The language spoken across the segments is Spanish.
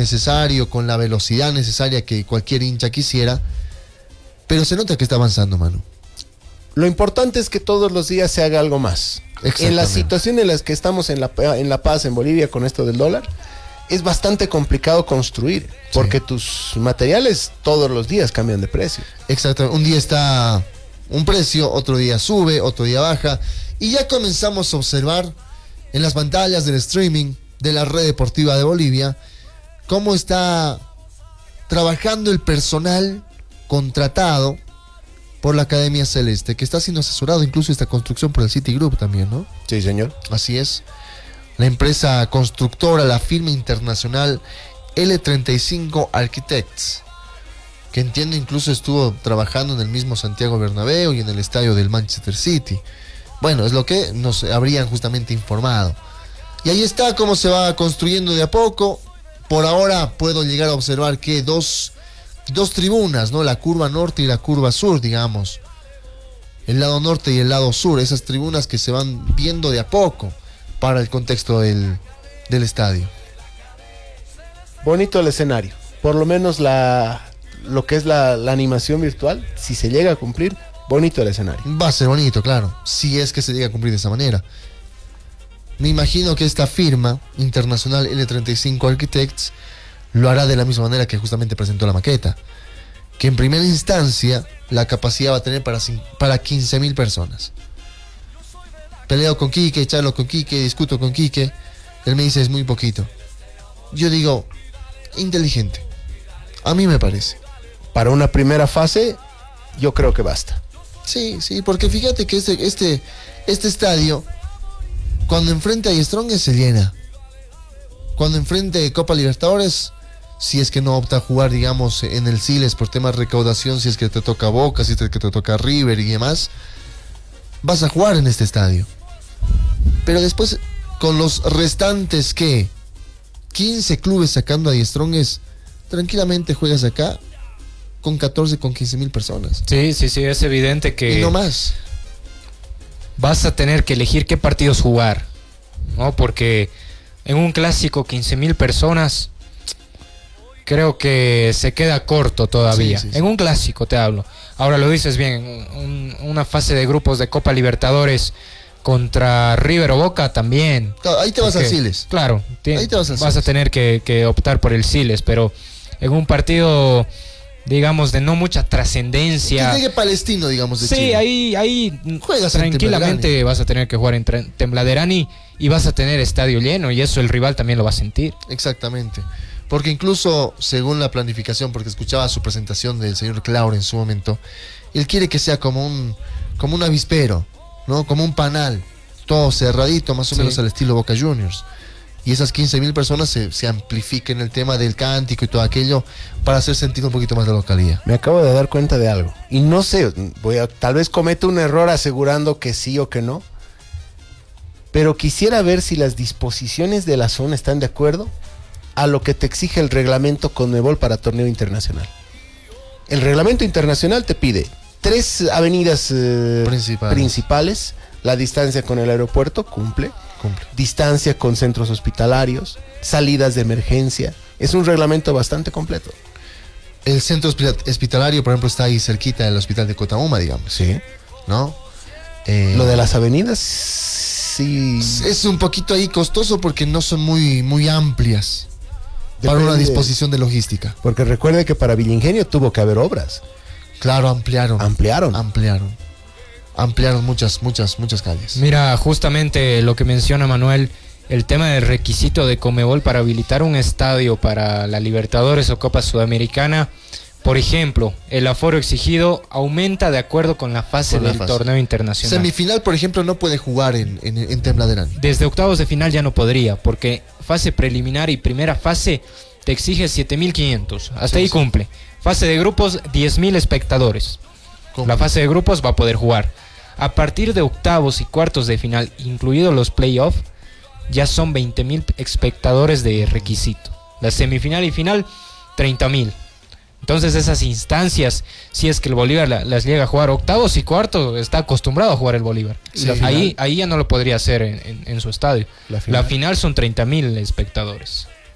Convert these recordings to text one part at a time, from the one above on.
necesario, con la velocidad necesaria que cualquier hincha quisiera, pero se nota que está avanzando, Manu. Lo importante es que todos los días se haga algo más. En la situación en la que estamos en La Paz, en Bolivia, con esto del dólar, es bastante complicado construir, porque tus materiales todos los días cambian de precio. Exacto, un día está un precio, otro día sube, otro día baja, y ya comenzamos a observar en las pantallas del streaming de la Red Deportiva de Bolivia cómo está trabajando el personal contratado por la Academia Celeste, que está siendo asesorado incluso esta construcción por el Citigroup también, ¿no? Sí, señor. Así es. La empresa constructora, la firma internacional L35 Architects, que entiendo incluso estuvo trabajando en el mismo Santiago Bernabéu y en el estadio del Manchester City. Bueno, es lo que nos habrían justamente informado. Y ahí está cómo se va construyendo de a poco. Por ahora puedo llegar a observar que dos tribunas, ¿no? La curva norte y la curva sur, digamos. El lado norte y el lado sur, esas tribunas que se van viendo de a poco para el contexto del estadio. Bonito el escenario. Por lo menos lo que es la animación virtual, si se llega a cumplir, bonito el escenario. Va a ser bonito, claro, si es que se llega a cumplir de esa manera. Me imagino que esta firma internacional L35 Architects lo hará de la misma manera que justamente presentó la maqueta, que en primera instancia la capacidad va a tener para 15.000 personas. Peleo con Quique, charlo con Quique, discuto con Quique, él me dice es muy poquito. Yo digo, inteligente, a mí me parece. Para una primera fase, yo creo que basta. Sí, porque fíjate que este estadio, cuando enfrenta a Strongest se llena. Cuando enfrente Copa Libertadores, si es que no opta a jugar, digamos, en el Siles por temas de recaudación, si es que te toca Boca, si es que te toca River y demás, vas a jugar en este estadio. Pero después, con los restantes, ¿qué? 15 clubes sacando a Strongest, tranquilamente juegas acá con 14, con 15.000 personas. Sí, es evidente que... Y no más. Vas a tener que elegir qué partidos jugar, ¿no? Porque en un clásico 15.000 personas creo que se queda corto todavía. Sí. En un clásico te hablo. Ahora lo dices bien, una fase de grupos de Copa Libertadores contra River o Boca también. Claro, ahí te vas al Siles. Claro, ahí te vas a tener que optar por el Siles, pero en un partido, digamos, de no mucha trascendencia. Que llegue Palestino, digamos, de Chile. ahí juegas tranquilamente vas a tener que jugar en Tembladerani y vas a tener estadio lleno, y eso el rival también lo va a sentir. Exactamente. Porque incluso, según la planificación, porque escuchaba su presentación del señor Claure en su momento, él quiere que sea como un avispero, ¿no? Como un panal, todo cerradito, más o menos al estilo Boca Juniors. Y esas 15.000 personas se amplifiquen el tema del cántico y todo aquello para hacer sentir un poquito más la localidad. Me acabo de dar cuenta de algo. Y no sé, tal vez cometo un error asegurando que sí o que no. Pero quisiera ver si las disposiciones de la zona están de acuerdo a lo que te exige el reglamento Conmebol para torneo internacional. El reglamento internacional te pide 3 avenidas principales. La distancia con el aeropuerto cumple. Distancia con centros hospitalarios, salidas de emergencia. Es un reglamento bastante completo. El centro hospitalario, por ejemplo, está ahí cerquita del hospital de Cotahuma, digamos. Sí. ¿No? Lo de las avenidas, sí. Es un poquito ahí costoso porque no son muy amplias. Para una disposición de logística. Porque recuerde que para Villingenio tuvo que haber obras. Claro, ampliaron muchas calles. Mira, justamente lo que menciona Manuel, el tema del requisito de Conmebol para habilitar un estadio para la Libertadores o Copa Sudamericana. Por ejemplo, el aforo exigido aumenta de acuerdo con la fase del torneo internacional. Semifinal, por ejemplo, no puede jugar en Tembladerán. Desde octavos de final ya no podría, porque fase preliminar y primera fase te exige 7.500. Hasta ahí cumple. Fase de grupos, 10.000 espectadores. La fase de grupos va a poder jugar. A partir de octavos y cuartos de final, incluidos los playoffs, ya son 20.000 espectadores de requisito. La semifinal y final, 30.000. Entonces esas instancias, si es que el Bolívar las llega a jugar octavos y cuartos, está acostumbrado a jugar el Bolívar. Sí, ahí ya no lo podría hacer en su estadio. La final son 30.000 espectadores.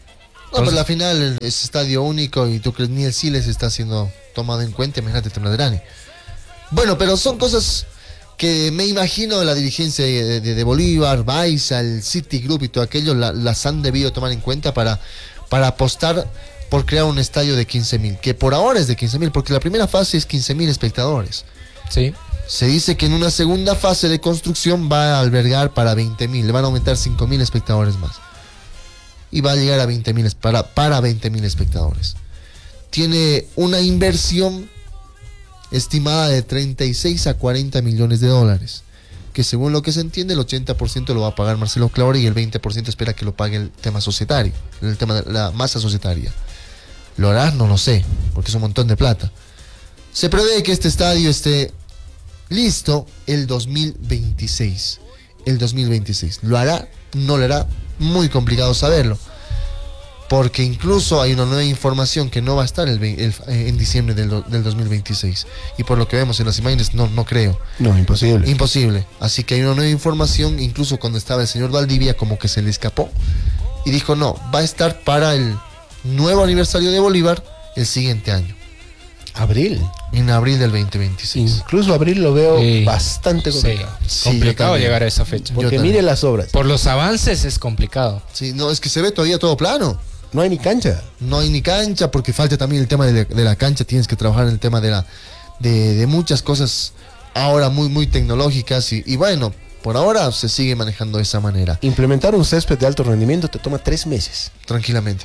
No, pero la final es estadio único y tú crees ni el Siles está siendo tomado en cuenta, imagínate Ternaderani. Bueno, pero son cosas que me imagino la dirigencia de Bolívar, Baiza, el Citigroup y todo aquello las han debido tomar en cuenta para apostar por crear un estadio de 15.000, que por ahora es de 15.000, porque la primera fase es 15.000 espectadores. Sí. Se dice que en una segunda fase de construcción va a albergar para 20.000, le van a aumentar 5.000 espectadores más. Y va a llegar a 20.000 para 20.000 espectadores. Tiene una inversión estimada de 36 a 40 millones de dólares, que según lo que se entiende el 80% lo va a pagar Marcelo Claure y el 20% espera que lo pague el tema societario, el tema de la masa societaria. ¿Lo hará? No lo sé, porque es un montón de plata. Se prevé que este estadio esté listo el 2026. El 2026. ¿Lo hará? ¿No lo hará? Muy complicado saberlo. Porque incluso hay una nueva información que no va a estar en diciembre del 2026. Y por lo que vemos en las imágenes, no creo. No, imposible. Imposible. Así que hay una nueva información, incluso cuando estaba el señor Valdivia, como que se le escapó. Y dijo, no, va a estar para el nuevo aniversario de Bolívar el siguiente año. Abril. En abril del 2026. Incluso abril lo veo bastante complicado. Sí, complicado llegar a esa fecha. Porque mire las obras. Por los avances es complicado. Sí, no, es que se ve todavía todo plano. No hay ni cancha. No hay ni cancha, porque falta también el tema de la cancha. Tienes que trabajar en el tema de muchas cosas ahora muy tecnológicas. Y bueno, por ahora se sigue manejando de esa manera. Implementar un césped de alto rendimiento te toma 3 meses. Tranquilamente.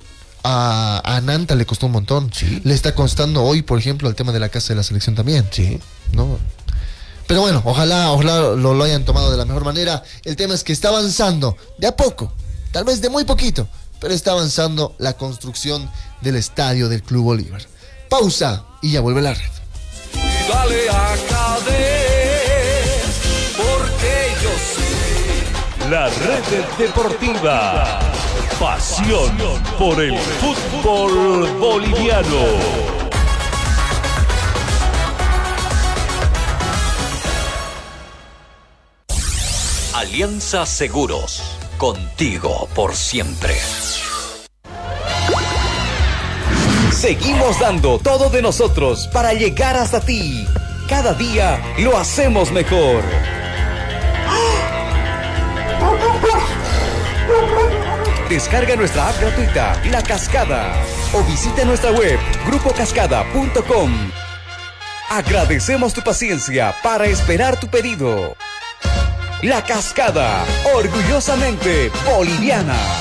A Nanta le costó un montón. Sí. Le está costando hoy, por ejemplo, el tema de la casa de la selección también. Sí. ¿No? Pero bueno, ojalá lo hayan tomado de la mejor manera. El tema es que está avanzando de a poco, tal vez de muy poquito, pero está avanzando la construcción del estadio del Club Bolívar. Pausa y ya vuelve la red. Dale a Cadet, porque yo sé. La red deportiva. Pasión por el fútbol boliviano. Alianza Seguros, contigo por siempre. Seguimos dando todo de nosotros para llegar hasta ti. Cada día lo hacemos mejor. Descarga nuestra app gratuita, La Cascada, o visita nuestra web, grupocascada.com. Agradecemos tu paciencia para esperar tu pedido. La Cascada, orgullosamente boliviana.